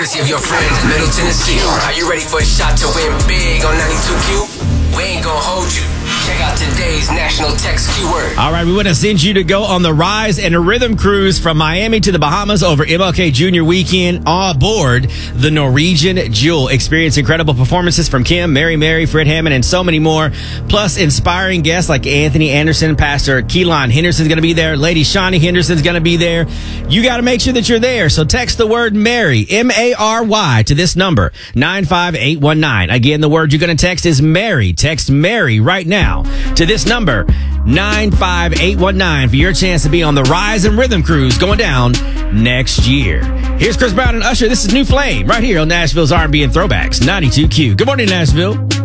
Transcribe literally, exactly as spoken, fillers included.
Courtesy of your friends in Middle Tennessee. Are you ready for a shot to win big on ninety-two Q? We ain't gonna hold you. Check out today's national text keyword. All right, we want to send you to go on the Rise and a Rhythm cruise from Miami to the Bahamas over M L K Junior weekend on board the Norwegian Jewel. Experience incredible performances from Kim, Mary Mary, Fred Hammond, and so many more. Plus, inspiring guests like Anthony Anderson, Pastor Keelan Henderson's going to be there. Lady Shawnee Henderson's going to be there. You got to make sure that you're there. So text the word Mary, M A R Y, to this number, nine five eight one nine. Again, the word you're going to text is Mary. Text Mary right now to this number, nine five eight one nine, for your chance to be on the Rise and Rhythm cruise going down next year. Here's Chris Brown and Usher. This is New Flame right here on Nashville's R and B and Throwbacks, ninety-two Q. Good morning, Nashville.